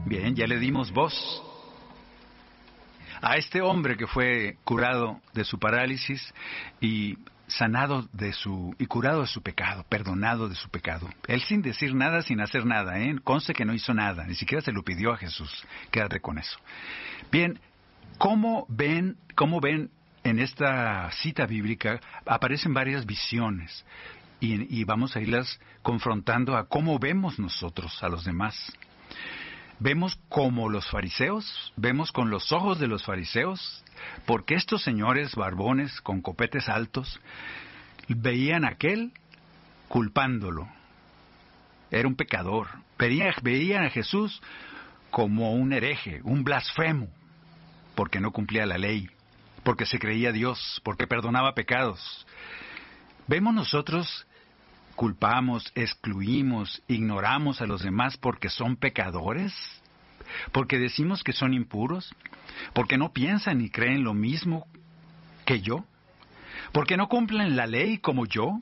Bien, ya le dimos voz a este hombre que fue curado de su parálisis y sanado y curado de su pecado, perdonado de su pecado. Él sin decir nada, sin hacer nada, conste que no hizo nada, ni siquiera se lo pidió a Jesús. Quédate con eso. Bien, ¿cómo ven en esta cita bíblica? Aparecen varias visiones y vamos a irlas confrontando a cómo vemos nosotros a los demás. Vemos como los fariseos, vemos con los ojos de los fariseos, porque estos señores barbones con copetes altos veían a aquel culpándolo. Era un pecador. Veían a Jesús como un hereje, un blasfemo, porque no cumplía la ley, porque se creía Dios, porque perdonaba pecados. Vemos nosotros, culpamos, excluimos, ignoramos a los demás porque son pecadores, porque decimos que son impuros, porque no piensan ni creen lo mismo que yo, porque no cumplen la ley como yo.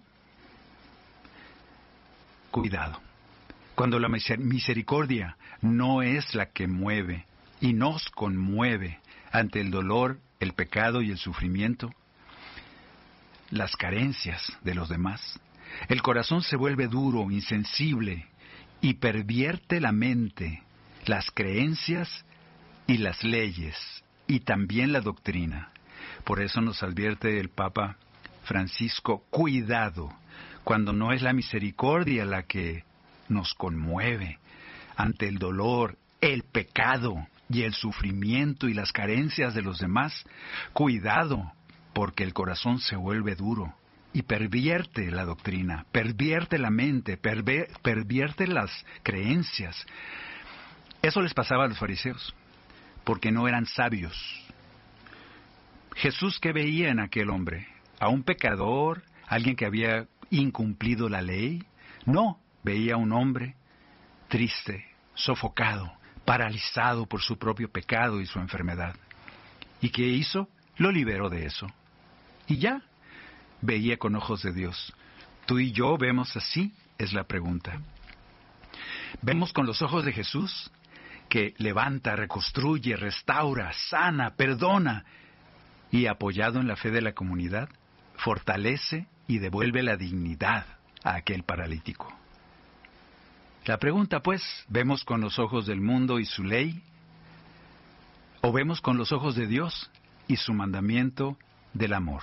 Cuidado, cuando la misericordia no es la que mueve y nos conmueve ante el dolor, el pecado y el sufrimiento, las carencias de los demás, el corazón se vuelve duro, insensible y pervierte la mente, las creencias y las leyes y también la doctrina. Por eso nos advierte el Papa Francisco, cuidado, cuando no es la misericordia la que nos conmueve ante el dolor, el pecado y el sufrimiento y las carencias de los demás, cuidado, porque el corazón se vuelve duro y pervierte la doctrina, pervierte la mente, pervierte las creencias. Eso les pasaba a los fariseos, porque no eran sabios. Jesús, ¿qué veía en aquel hombre? ¿A un pecador? ¿Alguien que había incumplido la ley? No, veía a un hombre triste, sofocado, paralizado por su propio pecado y su enfermedad. ¿Y qué hizo? Lo liberó de eso. Y ya, veía con ojos de Dios. ¿Tú y yo vemos así? Es la pregunta. ¿Vemos con los ojos de Jesús, que levanta, reconstruye, restaura, sana, perdona, y apoyado en la fe de la comunidad, fortalece y devuelve la dignidad a aquel paralítico? La pregunta, pues, ¿vemos con los ojos del mundo y su ley? ¿O vemos con los ojos de Dios y su mandamiento del amor?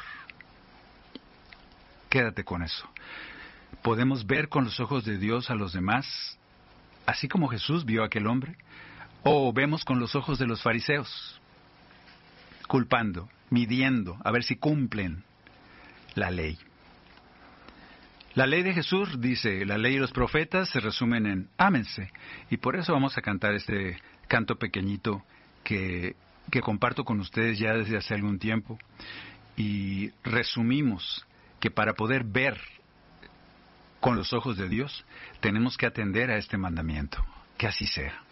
Quédate con eso. ¿Podemos ver con los ojos de Dios a los demás, así como Jesús vio a aquel hombre? ¿O vemos con los ojos de los fariseos, culpando, midiendo, a ver si cumplen la ley? La ley de Jesús dice, la ley y los profetas se resumen en ámense. Y por eso vamos a cantar este canto pequeñito que comparto con ustedes ya desde hace algún tiempo. Y resumimos que para poder ver con los ojos de Dios, tenemos que atender a este mandamiento. Que así sea.